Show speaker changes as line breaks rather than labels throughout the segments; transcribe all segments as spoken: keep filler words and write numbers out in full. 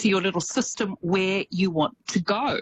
to your little system where you want to go,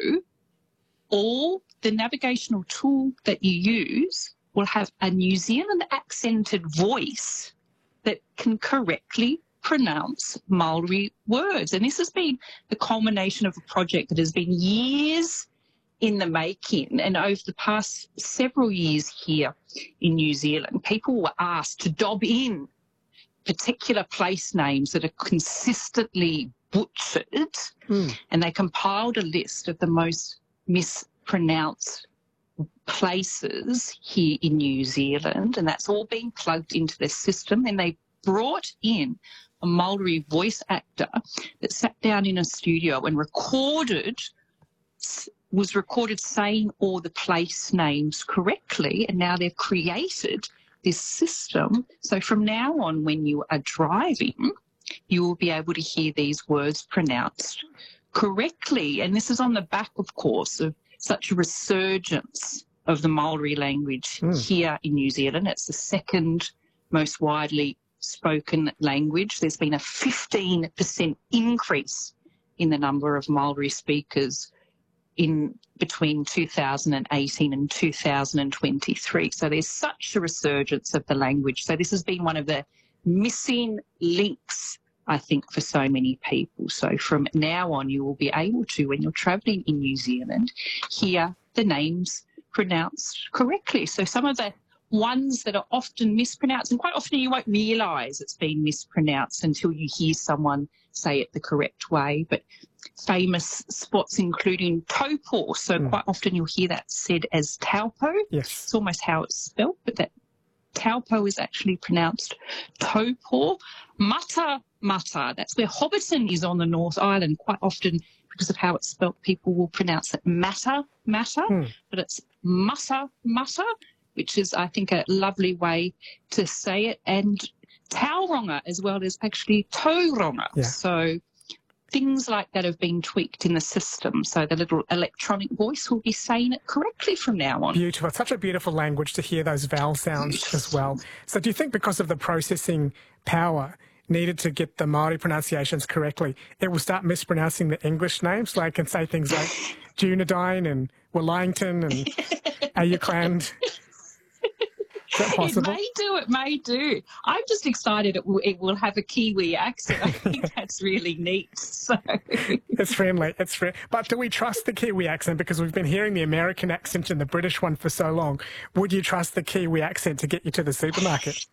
or the navigational tool that you use will have a New Zealand accented voice that can correctly pronounce Maori words. And this has been the culmination of a project that has been years in the making. And over the past several years here in New Zealand, people were asked to dob in particular place names that are consistently butchered, mm. and they compiled a list of the most mispronounced places here in New Zealand, and that's all been plugged into the system. And they brought in a Maori voice actor that sat down in a studio and recorded, was recorded saying all the place names correctly, and now they've created this system. So from now on, when you are driving, you will be able to hear these words pronounced correctly. And this is on the back, of course, of such a resurgence of the Maori language mm. here in New Zealand. It's the second most widely spoken language. There's been a fifteen percent increase in the number of Maori speakers in between two thousand eighteen and two thousand twenty-three. So there's such a resurgence of the language. So this has been one of the missing links, I think, for so many people. So from now on, you will be able to, when you're travelling in New Zealand, hear the names pronounced correctly. So some of the ones that are often mispronounced, and quite often you won't realise it's been mispronounced until you hear someone say it the correct way, but famous spots including Taupo. So mm. quite often you'll hear that said as Taupo.
Yes.
It's almost how it's spelt, but that Taupo is actually pronounced Taupo. Mata Mata, that's where Hobbiton is on the North Island. Quite often, because of how it's spelt, people will pronounce it Mata Mata, mm. but it's Mata Mata, which is, I think, a lovely way to say it. And Tauranga as well as actually Tauranga.
Yeah.
So things like that have been tweaked in the system. So the little electronic voice will be saying it correctly from now on.
Beautiful. It's such a beautiful language to hear those vowel sounds beautiful. As well. So do you think because of the processing power needed to get the Māori pronunciations correctly, it will start mispronouncing the English names, like, and say things like Dunedin and Wellington and Ayukland? Is that possible?
It may do, it may do. I'm just excited it will, it will have a Kiwi accent. I think that's really neat. So
It's friendly, it's friendly. But do we trust the Kiwi accent? Because we've been hearing the American accent and the British one for so long. Would you trust the Kiwi accent to get you to the supermarket?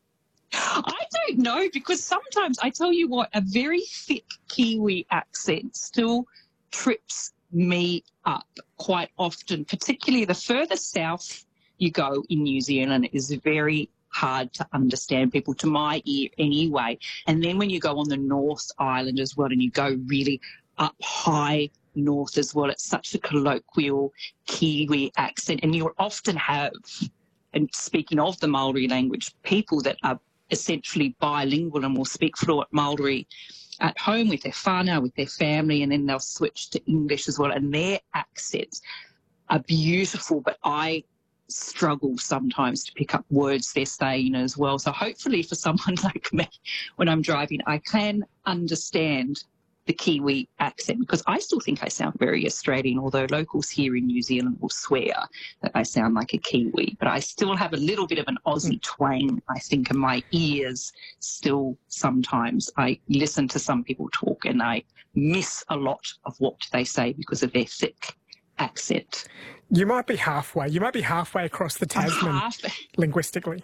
I don't know, because sometimes, I tell you what, a very thick Kiwi accent still trips me up quite often, particularly the further south you go in New Zealand is very hard to understand people, to my ear anyway. And then when you go on the North Island as well and you go really up high north as well, it's such a colloquial Kiwi accent. And you'll often have, and speaking of the Maori language, people that are essentially bilingual and will speak fluent Maori at home with their whānau, with their family, and then they'll switch to English as well. And their accents are beautiful, but I struggle sometimes to pick up words they're saying as well. So hopefully for someone like me, when I'm driving, I can understand the Kiwi accent, because I still think I sound very Australian, although locals here in New Zealand will swear that I sound like a Kiwi. But I still have a little bit of an Aussie twang, I think, in my ears still sometimes. I listen to some people talk and I miss a lot of what they say because of their thick accent.
You might be halfway. You might be halfway across the Tasman linguistically.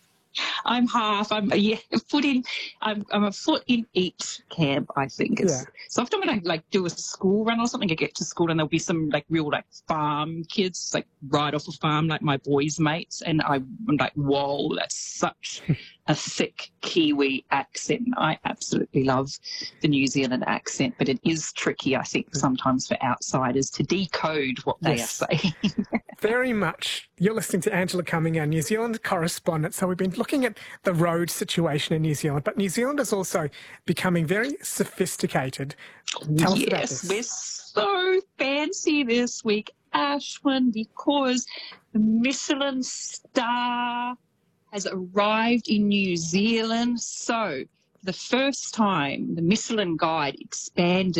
I'm half. I'm yeah, a foot in. I'm I'm a foot in each camp, I think. It's,
yeah.
So often when I like do a school run or something, I get to school and there'll be some like real like farm kids, like right off a farm, like my boys' mates, and I, I'm like, whoa, that's such a thick Kiwi accent. I absolutely love the New Zealand accent, but it is tricky, I think, sometimes for outsiders to decode what they yes. are saying.
Very much. You're listening to Angela Cumming, our New Zealand correspondent. So we've been looking at the road situation in New Zealand, but New Zealand is also becoming very sophisticated. Tell
yes,
us about this.
We're so fancy this week, Ashwin, because the Michelin star has arrived in New Zealand. So for the first time, the Michelin Guide expanded